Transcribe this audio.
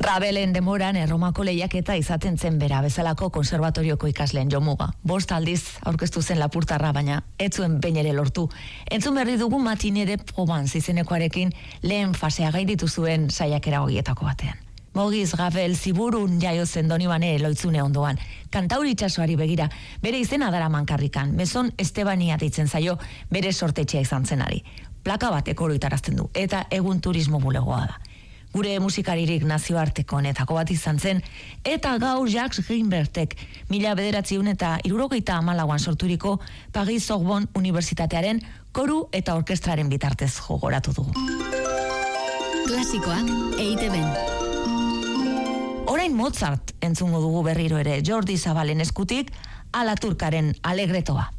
Rabelen demoran Erromako lehiaketa izaten zen bera bezalako konserbatorioko ikasleen jomuga. 5 aldiz aurkeztu zen lapurtarra, baina ez zuen behin ere lortu. Entzun berri dugu Matinée de Provence izenekoarekin lehen fasea gainditu zuen saiakera horietako batean. Maurice Ravel Ziburun jaio zen Donibane Eloitzune ondoan. Kantauri itsasoari begira, bere izena daraman karrikan, Maison Estebania deitzen zaio bere sortetxea izan zenari. Plaka bat ekoroitarazten du, eta egun turismo bulegoa da. Gure musikaririk nazioarteko honetako bat izan zen, eta gaur Jacques Grimbertek 1974an sorturiko Paris Sorbonne Unibertsitatearen koru eta orkestraren bitartez jogoratu dugu. Klasikoak EITB-n. Orain Mozart entzungo dugu berriro ere, Jordi Zabalen eskutik, Alaturkaren Alegretoa.